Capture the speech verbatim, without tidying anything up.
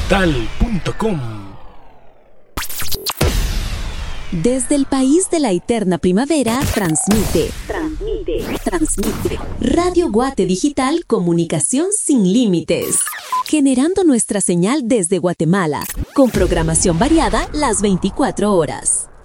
digital punto com. Desde el país de la eterna primavera, transmite, transmite, transmite. Radio Guate Digital, comunicación sin límites. Generando nuestra señal desde Guatemala, con programación variada las veinticuatro horas.